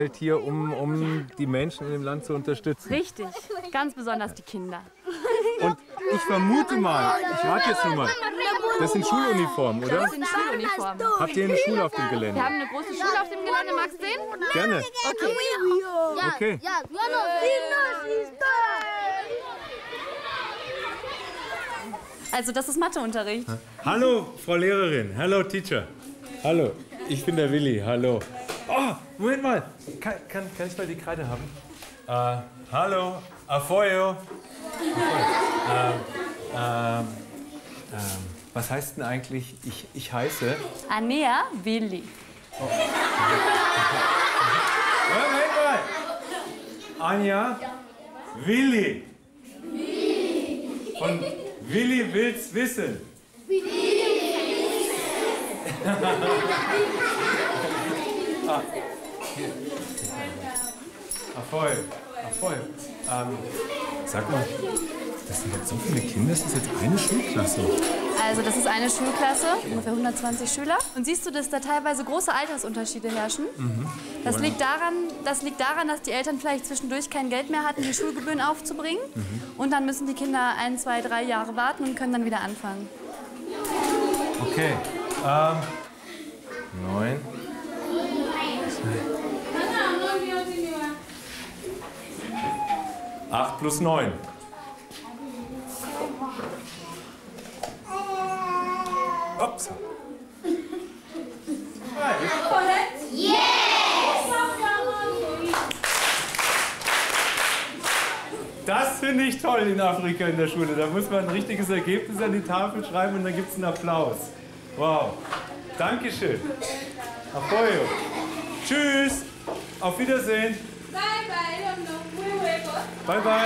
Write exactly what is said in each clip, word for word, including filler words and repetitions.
hier, um, um die Menschen in dem Land zu unterstützen. Richtig, ganz besonders die Kinder. Und ich vermute mal, ich rate jetzt nur mal, das sind Schuluniformen, oder? Das sind Schuluniformen. Habt ihr eine Schule auf dem Gelände? Wir haben eine große Schule auf dem Gelände, magst du sehen? Gerne. Okay. Okay. Also das ist Matheunterricht. Hallo, Frau Lehrerin. Hallo, Teacher. Hallo, ich bin der Willi. Hallo. Oh, Moment mal. Kann, kann, kann ich mal die Kreide haben? Uh, hallo, Afoyo. Ähm, ähm, ähm, was heißt denn eigentlich, ich, ich heiße? Anea Willi. Oh. Moment mal. Anja Willi. Von Willi will's wissen. ah, hier. Erfolg. Erfolg. Ähm, sag mal, das sind jetzt so viele Kinder, das ist jetzt eine Schulklasse. Also das ist eine Schulklasse, ungefähr hundertzwanzig Schüler. Und siehst du, dass da teilweise große Altersunterschiede herrschen? Mhm. Das liegt daran, das liegt daran, dass die Eltern vielleicht zwischendurch kein Geld mehr hatten, die Schulgebühren aufzubringen. Mhm. Und dann müssen die Kinder ein, zwei, drei Jahre warten und können dann wieder anfangen. Okay. Ähm, neun. Acht plus neun. Ups. Yes! Das finde ich toll in Afrika in der Schule. Da muss man ein richtiges Ergebnis an die Tafel schreiben und dann gibt es einen Applaus. Wow. Dankeschön. Apoyo. Tschüss. Auf Wiedersehen. Bye bye. Bye bye.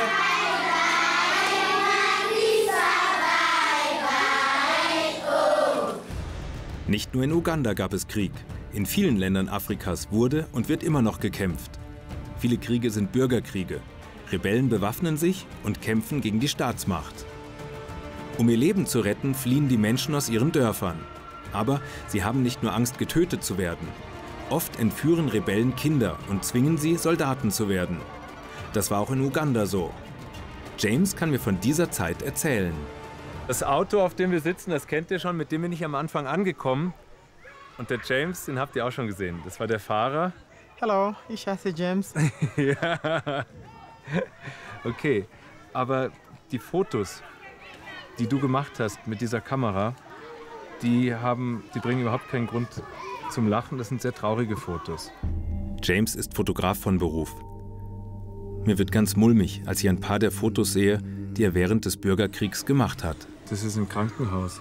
Nicht nur in Uganda gab es Krieg. In vielen Ländern Afrikas wurde und wird immer noch gekämpft. Viele Kriege sind Bürgerkriege. Rebellen bewaffnen sich und kämpfen gegen die Staatsmacht. Um ihr Leben zu retten, fliehen die Menschen aus ihren Dörfern. Aber sie haben nicht nur Angst, getötet zu werden. Oft entführen Rebellen Kinder und zwingen sie, Soldaten zu werden. Das war auch in Uganda so. James kann mir von dieser Zeit erzählen. Das Auto, auf dem wir sitzen, das kennt ihr schon, mit dem bin ich am Anfang angekommen. Und der James, den habt ihr auch schon gesehen. Das war der Fahrer. Hallo, ich heiße James. Ja. Okay, aber die Fotos, die du gemacht hast mit dieser Kamera, die, haben, die bringen überhaupt keinen Grund zum Lachen. Das sind sehr traurige Fotos. James ist Fotograf von Beruf. Mir wird ganz mulmig, als ich ein paar der Fotos sehe, die er während des Bürgerkriegs gemacht hat. Das ist ein Krankenhaus.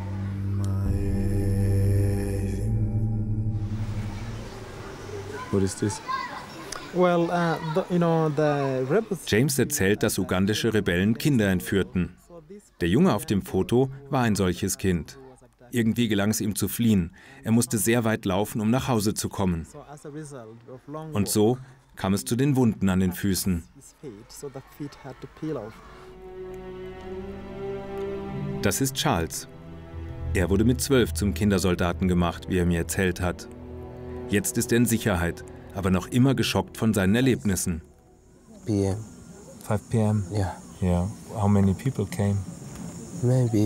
Was ist das? Well, uh, the, you know, the rebels... James erzählt, dass ugandische Rebellen Kinder entführten. Der Junge auf dem Foto war ein solches Kind. Irgendwie gelang es ihm zu fliehen. Er musste sehr weit laufen, um nach Hause zu kommen. Und so kam es zu den Wunden an den Füßen. Das ist Charles. Er wurde mit zwölf zum Kindersoldaten gemacht, wie er mir erzählt hat. Jetzt ist er in Sicherheit, aber noch immer geschockt von seinen Erlebnissen. P M. five p m? Yeah. Yeah. How many people came? Maybe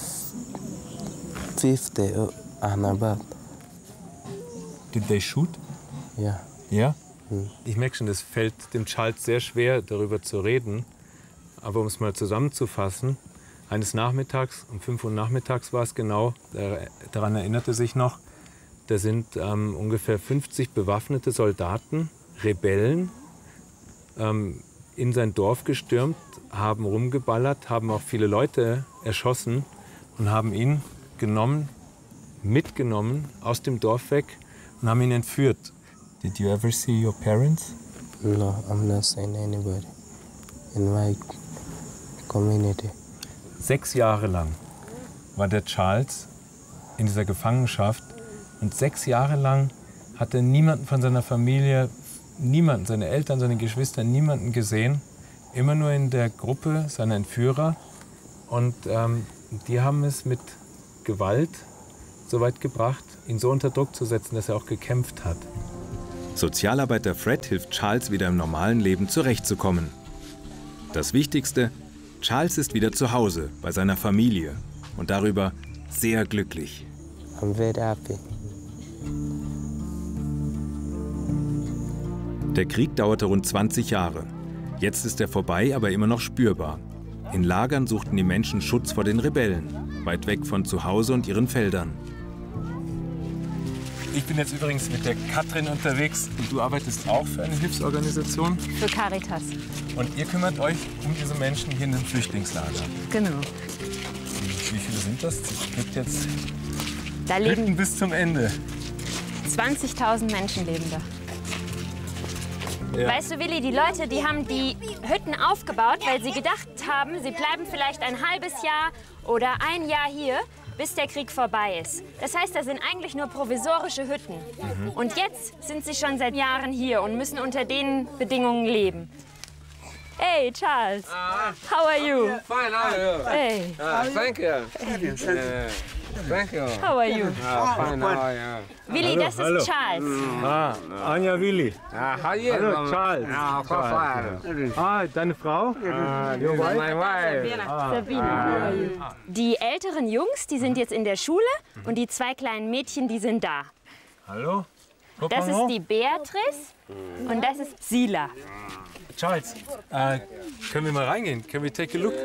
fifty and above. Did they shoot? Yeah. Ja? Hm. Ich merke schon, es fällt dem Charles sehr schwer, darüber zu reden. Aber um es mal zusammenzufassen, eines Nachmittags, um fünf Uhr nachmittags war es genau, daran erinnerte sich noch, da sind ähm, ungefähr fünfzig bewaffnete Soldaten, Rebellen, ähm, in sein Dorf gestürmt, haben rumgeballert, haben auch viele Leute erschossen und haben ihn genommen, mitgenommen, aus dem Dorf weg und haben ihn entführt. Did you ever see your parents? No, I'm not seeing anybody in my community. Sechs Jahre lang war der Charles in dieser Gefangenschaft und sechs Jahre lang hat er niemanden von seiner Familie, niemanden, seine Eltern, seine Geschwister, niemanden gesehen. Immer nur in der Gruppe seiner Entführer. Und ähm, die haben es mit Gewalt so weit gebracht, ihn so unter Druck zu setzen, dass er auch gekämpft hat. Sozialarbeiter Fred hilft Charles, wieder im normalen Leben zurechtzukommen. Das Wichtigste, Charles ist wieder zu Hause, bei seiner Familie. Und darüber sehr glücklich. I'm very happy. Der Krieg dauerte rund zwanzig Jahre. Jetzt ist er vorbei, aber immer noch spürbar. In Lagern suchten die Menschen Schutz vor den Rebellen, weit weg von zu Hause und ihren Feldern. Ich bin jetzt übrigens mit der Katrin unterwegs und du arbeitest auch für eine Hilfsorganisation. Für Caritas. Und ihr kümmert euch um diese Menschen hier in den Flüchtlingslagern. Genau. Wie viele sind das? Es gibt jetzt Da Hütten leben bis zum Ende. zwanzigtausend Menschen leben da. Ja. Weißt du, Willi, die Leute, die haben die Hütten aufgebaut, weil sie gedacht haben, sie bleiben vielleicht ein halbes Jahr oder ein Jahr hier, bis der Krieg vorbei ist. Das heißt, das sind eigentlich nur provisorische Hütten. Mhm. Und jetzt sind sie schon seit Jahren hier und müssen unter den Bedingungen leben. Hey, Charles. How are you? Fine, how are you? Hey. Uh, thank you. Uh, thank you. How are you? Uh, fine, how are you? Willi, das hallo. ist Charles. Ah, Anja Willi. Uh, how are you? Hallo, Charles. Uh, Charles. Ah, deine Frau? Uh, this is my wife. Sabine. Die älteren Jungs, die sind jetzt in der Schule und die zwei kleinen Mädchen, die sind da. Hallo? Das ist die Beatrice und das ist Sila. Charles, äh, können wir mal reingehen? Können wir take a look?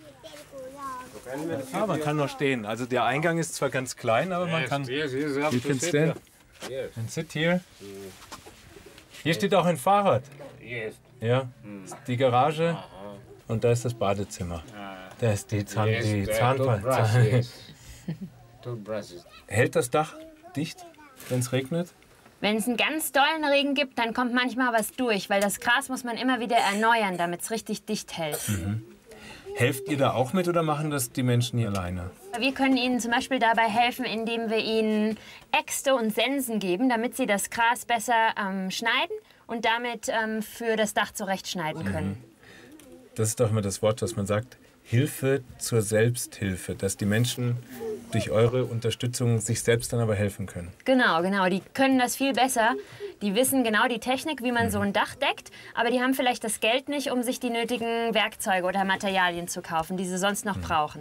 Ah, man kann noch stehen. Also der Eingang ist zwar ganz klein, aber man kann... Yes, yes, you have You to can sit stand here. and sit here. Hier steht auch ein Fahrrad. Yes. Ja, das ist die Garage und da ist das Badezimmer. Da ist die, Zahn, Yes, die there are two Zahnpasta. brushes, yes. Two brushes. Hält das Dach dicht, wenn es regnet? Wenn es einen ganz dollen Regen gibt, dann kommt manchmal was durch, weil das Gras muss man immer wieder erneuern, damit es richtig dicht hält. Mhm. Helft ihr da auch mit oder machen das die Menschen hier alleine? Wir können ihnen zum Beispiel dabei helfen, indem wir ihnen Äxte und Sensen geben, damit sie das Gras besser ähm, schneiden und damit ähm, für das Dach zurechtschneiden können. Das ist doch immer das Wort, was man sagt, Hilfe zur Selbsthilfe, dass die Menschen durch eure Unterstützung sich selbst dann aber helfen können. Genau, genau. Die können das viel besser. Die wissen genau die Technik, wie man so ein Dach deckt, aber die haben vielleicht das Geld nicht, um sich die nötigen Werkzeuge oder Materialien zu kaufen, die sie sonst noch brauchen.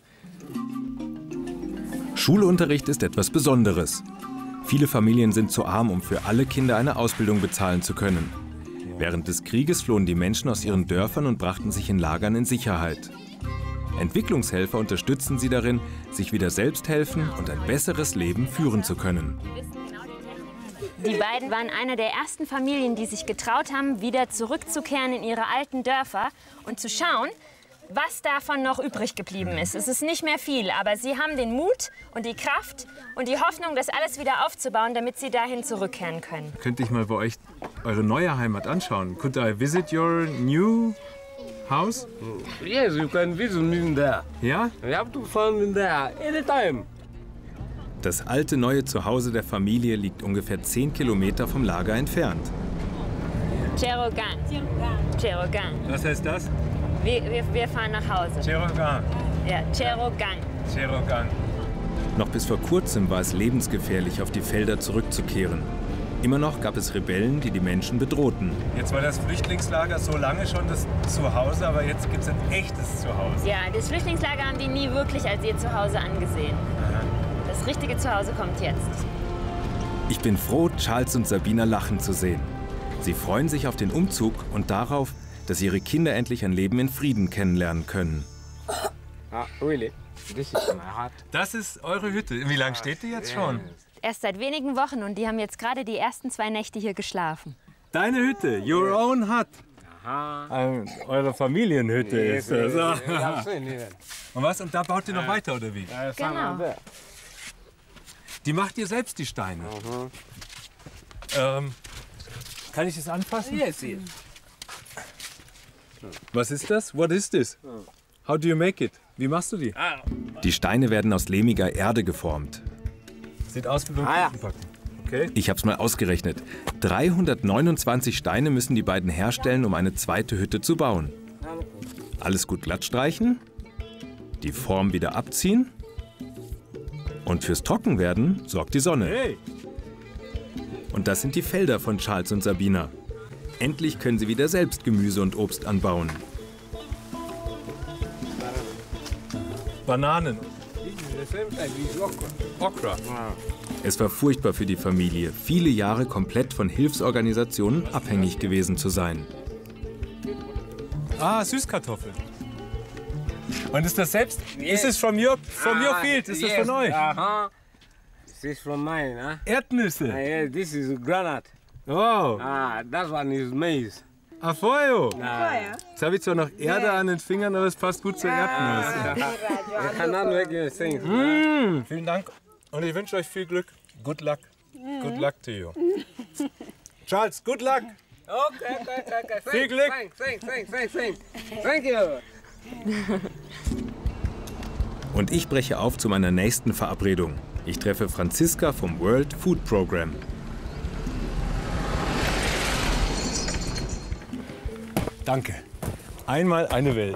Schulunterricht ist etwas Besonderes. Viele Familien sind zu arm, um für alle Kinder eine Ausbildung bezahlen zu können. Während des Krieges flohen die Menschen aus ihren Dörfern und brachten sich in Lagern in Sicherheit. Entwicklungshelfer unterstützen sie darin, sich wieder selbst helfen und ein besseres Leben führen zu können. Die beiden waren eine der ersten Familien, die sich getraut haben, wieder zurückzukehren in ihre alten Dörfer und zu schauen, was davon noch übrig geblieben ist. Es ist nicht mehr viel, aber sie haben den Mut und die Kraft und die Hoffnung, das alles wieder aufzubauen, damit sie dahin zurückkehren können. Könnte ich mal bei euch eure neue Heimat anschauen? Could I visit your new house? Yes, you can visit me there. Ja? You have to find me there anytime. Das alte neue Zuhause der Familie liegt ungefähr zehn Kilometer vom Lager entfernt. Cherogan. Cherogan. Was heißt das? Wir, wir, wir fahren nach Hause. Cherogan. Ja, Cherogan. Cherogan. Noch bis vor kurzem war es lebensgefährlich, auf die Felder zurückzukehren. Immer noch gab es Rebellen, die die Menschen bedrohten. Jetzt war das Flüchtlingslager so lange schon das Zuhause, aber jetzt gibt es ein echtes Zuhause. Ja, das Flüchtlingslager haben die nie wirklich als ihr Zuhause angesehen. Aha. Das richtige Zuhause kommt jetzt. Ich bin froh, Charles und Sabina lachen zu sehen. Sie freuen sich auf den Umzug und darauf, dass ihre Kinder endlich ein Leben in Frieden kennenlernen können. Ah, really? This is my heart. Das ist eure Hütte. Wie lange steht die jetzt schon? Erst seit wenigen Wochen und die haben jetzt gerade die ersten zwei Nächte hier geschlafen. Deine Hütte, your own hut. Ähm, eure Familienhütte Yes, ist das. yes, yes, you have seen it. Und was? Und da baut ihr noch weiter, oder wie? Uh, some Genau. are there. Die macht ihr selbst, die Steine. Ähm, kann ich das anfassen? Yes, yes. Was ist das? What is this? How do you make it? Wie machst du die? Die Steine werden aus lehmiger Erde geformt. Sieht aus wie beim Ah, ja. Kuchenbacken. Okay. Ich habe es mal ausgerechnet. dreihundertneunundzwanzig Steine müssen die beiden herstellen, um eine zweite Hütte zu bauen. Alles gut glatt streichen, die Form wieder abziehen und fürs Trockenwerden sorgt die Sonne. Hey! Und das sind die Felder von Charles und Sabina. Endlich können sie wieder selbst Gemüse und Obst anbauen. Bananen. Okra. Es war furchtbar für die Familie, viele Jahre komplett von Hilfsorganisationen abhängig gewesen zu sein. Ah, Süßkartoffeln. Und ist das selbst? Ist es from your, from your field? Ist das von euch? Uh-huh. This is from mine, huh? Erdnüsse. Uh, yeah, this is granite. Oh. Ah, that one is maize. Afoyo. Ah. Jetzt habe ich zwar noch Erde an den Fingern, aber es passt gut zur Erdnuss. I cannot make you sing. Mm. Vielen Dank und ich wünsche euch viel Glück. Good luck. Good luck to you. Charles, good luck. Okay, okay, okay, okay. Viel Glück. Thank, thank, thank, thank, thank. Thank you. Und ich breche auf zu meiner nächsten Verabredung. Ich treffe Franziska vom World Food Program. Danke. Einmal eine Welt.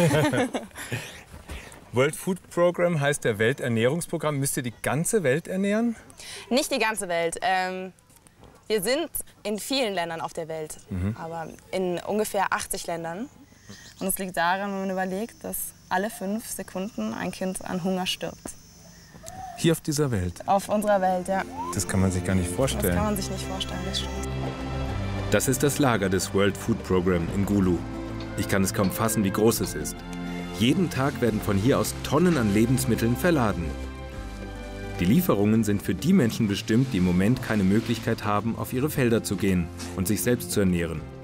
World Food Program heißt der Welternährungsprogramm. Müsst ihr die ganze Welt ernähren? Nicht die ganze Welt. Ähm, wir sind in vielen Ländern auf der Welt, mhm. aber in ungefähr achtzig Ländern. Und es liegt daran, wenn man überlegt, dass alle fünf Sekunden ein Kind an Hunger stirbt. Hier auf dieser Welt? Auf unserer Welt, ja. Das kann man sich gar nicht vorstellen. Das kann man sich nicht vorstellen, das stimmt. Das ist das Lager des World Food Program in Gulu. Ich kann es kaum fassen, wie groß es ist. Jeden Tag werden von hier aus Tonnen an Lebensmitteln verladen. Die Lieferungen sind für die Menschen bestimmt, die im Moment keine Möglichkeit haben, auf ihre Felder zu gehen und sich selbst zu ernähren.